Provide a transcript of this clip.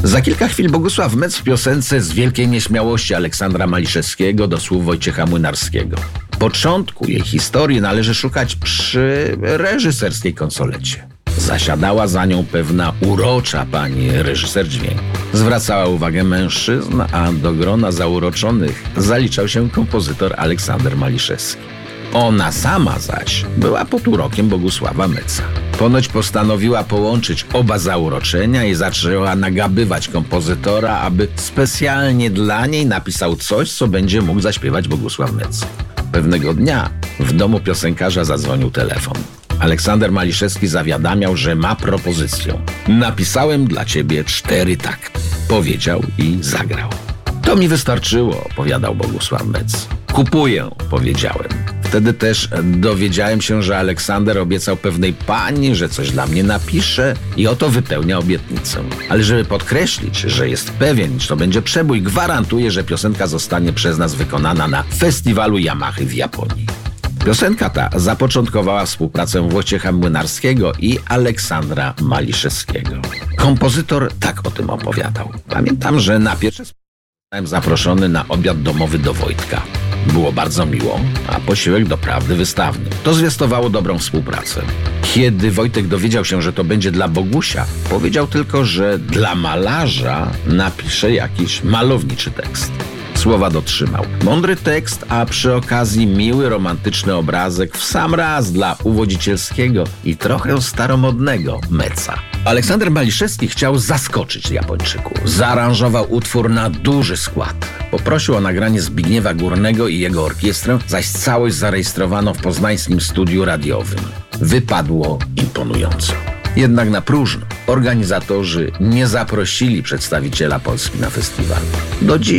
Za kilka chwil Bogusław Metz w piosence z wielkiej nieśmiałości Aleksandra Maliszewskiego do słów Wojciecha Młynarskiego. Początku jej historii należy szukać przy reżyserskiej konsolecie. Zasiadała za nią pewna urocza pani reżyser dźwięku. Zwracała uwagę mężczyzn, a do grona zauroczonych zaliczał się kompozytor Aleksander Maliszewski. Ona sama zaś była pod urokiem Bogusława Metza. Ponoć postanowiła połączyć oba zauroczenia i zaczęła nagabywać kompozytora, aby specjalnie dla niej napisał coś, co będzie mógł zaśpiewać Bogusław Metz. Pewnego dnia w domu piosenkarza zadzwonił telefon. Aleksander Maliszewski zawiadamiał, że ma propozycję. Napisałem dla ciebie 4 takty. Powiedział i zagrał. To mi wystarczyło, opowiadał Bogusław Metz. Kupuję, powiedziałem. Wtedy też dowiedziałem się, że Aleksander obiecał pewnej pani, że coś dla mnie napisze i oto wypełnia obietnicę. Ale żeby podkreślić, że jest pewien, że to będzie przebój, gwarantuję, że piosenka zostanie przez nas wykonana na festiwalu Yamahy w Japonii. Piosenka ta zapoczątkowała współpracę Wojciecha Młynarskiego i Aleksandra Maliszewskiego. Kompozytor tak o tym opowiadał. Pamiętam, że na pierwsze zostałem zaproszony na obiad domowy do Wojtka. Było bardzo miło, a posiłek doprawdy wystawny. To zwiastowało dobrą współpracę. Kiedy Wojtek dowiedział się, że to będzie dla Bogusia, powiedział tylko, że dla malarza napisze jakiś malowniczy tekst. Słowa dotrzymał. Mądry tekst, a przy okazji miły, romantyczny obrazek w sam raz dla uwodzicielskiego i trochę staromodnego Metza. Aleksander Maliszewski chciał zaskoczyć Japończyków. Zaaranżował utwór na duży skład. Poprosił o nagranie Zbigniewa Górnego i jego orkiestrę, zaś całość zarejestrowano w poznańskim studiu radiowym. Wypadło imponująco. Jednak na próżno organizatorzy nie zaprosili przedstawiciela Polski na festiwal. Do dziś